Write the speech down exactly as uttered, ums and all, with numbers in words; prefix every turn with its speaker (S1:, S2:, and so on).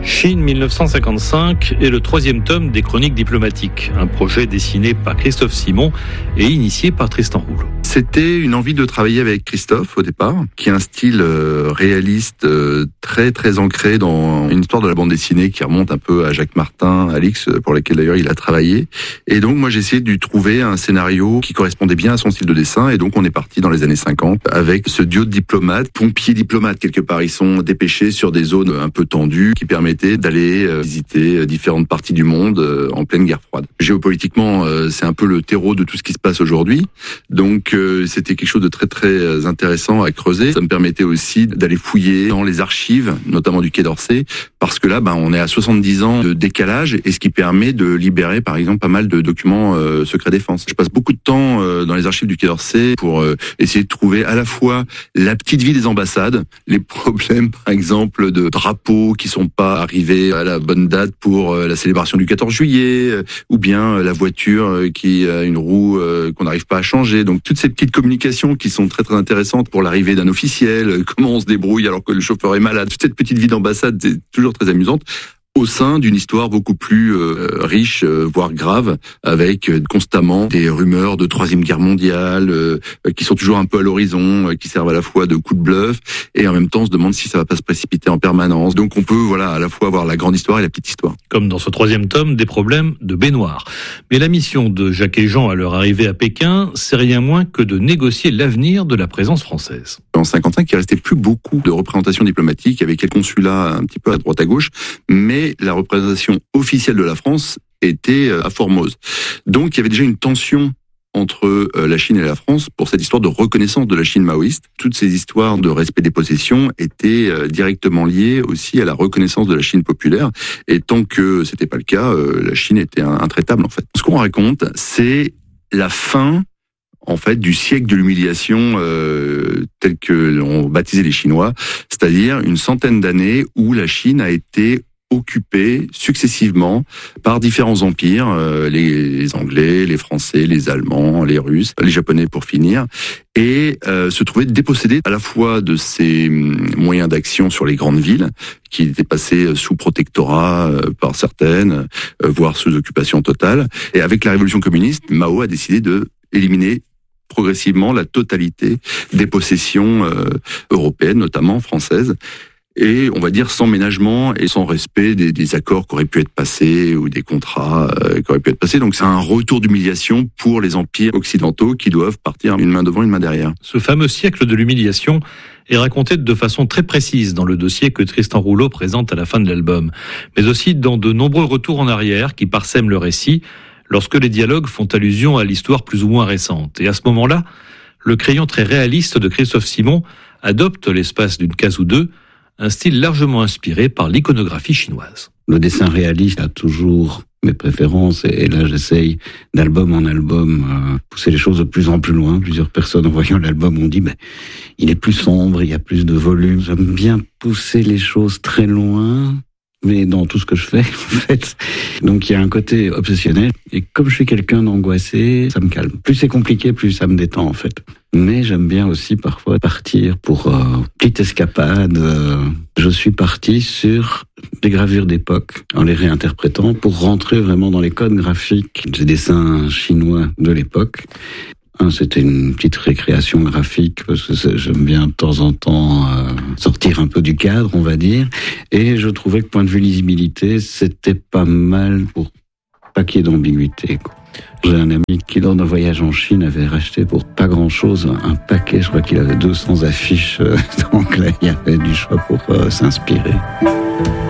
S1: Chine mille neuf cent cinquante-cinq est le troisième tome des Chroniques diplomatiques, un projet dessiné par Christophe Simon et initié par Tristan Rouleau.
S2: C'était une envie de travailler avec Christophe au départ, qui a un style euh, réaliste euh, très très ancré dans une histoire de la bande dessinée qui remonte un peu à Jacques Martin, Alix, pour laquelle d'ailleurs il a travaillé. Et donc moi j'ai essayé de lui trouver un scénario qui correspondait bien à son style de dessin, et donc on est parti dans les années cinquante avec ce duo de diplomates, pompiers diplomates quelque part. Ils sont dépêchés sur des zones un peu tendues qui permettaient d'aller euh, visiter différentes parties du monde euh, en pleine guerre froide. Géopolitiquement, euh, c'est un peu le terreau de tout ce qui se passe aujourd'hui. Donc euh, c'était quelque chose de très très intéressant à creuser. Ça me permettait aussi d'aller fouiller dans les archives, notamment du Quai d'Orsay, parce que là, ben, on est à soixante-dix ans de décalage, et ce qui permet de libérer, par exemple, pas mal de documents euh, secret défense. Je passe beaucoup de temps euh, dans les archives du Quai d'Orsay pour euh, essayer de trouver à la fois la petite vie des ambassades, les problèmes, par exemple, de drapeaux qui sont pas arrivés à la bonne date pour euh, la célébration du quatorze juillet, euh, ou bien euh, la voiture euh, qui a une roue euh, qu'on n'arrive pas à changer. Donc toutes ces petites communications qui sont très très intéressantes pour l'arrivée d'un officiel, euh, comment on se débrouille alors que le chauffeur est malade. Toute cette petite vie d'ambassade, c'est toujours très amusante, au sein d'une histoire beaucoup plus euh, riche, euh, voire grave, avec euh, constamment des rumeurs de troisième guerre mondiale, euh, qui sont toujours un peu à l'horizon, euh, qui servent à la fois de coup de bluff, et en même temps on se demande si ça va pas se précipiter en permanence. Donc on peut voilà à la fois avoir la grande histoire et la petite histoire.
S1: Comme dans ce troisième tome, des problèmes de baignoire. Mais la mission de Jacques et Jean à leur arrivée à Pékin, c'est rien moins que de négocier l'avenir de la présence française.
S2: En cinquante-cinq, il restait plus beaucoup de représentations diplomatiques, avec quelques consulats un petit peu à droite à gauche, mais la représentation officielle de la France était à Formose. Donc il y avait déjà une tension entre la Chine et la France pour cette histoire de reconnaissance de la Chine maoïste. Toutes ces histoires de respect des possessions étaient directement liées aussi à la reconnaissance de la Chine populaire. Et tant que c'était pas le cas, la Chine était intraitable en fait. Ce qu'on raconte, c'est la fin en fait du siècle de l'humiliation euh, tel que l'ont baptisé les Chinois, c'est-à-dire une centaine d'années où la Chine a été occupée successivement par différents empires, euh, les, les Anglais, les Français, les Allemands, les Russes, les Japonais pour finir, et euh, se trouvait dépossédée à la fois de ses moyens d'action sur les grandes villes, qui étaient passées sous protectorat euh, par certaines, euh, voire sous occupation totale. Et avec la révolution communiste, Mao a décidé de éliminer progressivement la totalité des possessions euh, européennes, notamment françaises, et on va dire sans ménagement et sans respect des, des accords qui auraient pu être passés ou des contrats euh, qui auraient pu être passés. Donc c'est un retour d'humiliation pour les empires occidentaux qui doivent partir une main devant, une main derrière.
S1: Ce fameux siècle de l'humiliation est raconté de façon très précise dans le dossier que Tristan Rouleau présente à la fin de l'album, mais aussi dans de nombreux retours en arrière qui parsèment le récit, lorsque les dialogues font allusion à l'histoire plus ou moins récente. Et à ce moment-là, le crayon très réaliste de Christophe Simon adopte, l'espace d'une case ou deux, un style largement inspiré par l'iconographie chinoise.
S3: Le dessin réaliste a toujours mes préférences, et là j'essaye d'album en album euh, pousser les choses de plus en plus loin. Plusieurs personnes en voyant l'album ont dit ben, il est plus sombre, il y a plus de volume. J'aime bien pousser les choses très loin, mais dans tout ce que je fais, en fait. Donc il y a un côté obsessionnel, et comme je suis quelqu'un d'angoissé, ça me calme. Plus c'est compliqué, plus ça me détend, en fait. Mais j'aime bien aussi parfois partir pour euh, petite escapade. Euh, je suis parti sur des gravures d'époque, en les réinterprétant, pour rentrer vraiment dans les codes graphiques des dessins chinois de l'époque. C'était une petite récréation graphique, parce que j'aime bien de temps en temps euh, sortir un peu du cadre, on va dire. Et je trouvais que point de vue lisibilité, c'était pas mal pour pas qu'il y ait d'ambiguïté, quoi. J'ai un ami qui, lors d'un voyage en Chine, avait racheté pour pas grand-chose un paquet, je crois qu'il avait deux cents affiches, euh, donc là, il y avait du choix pour euh, s'inspirer.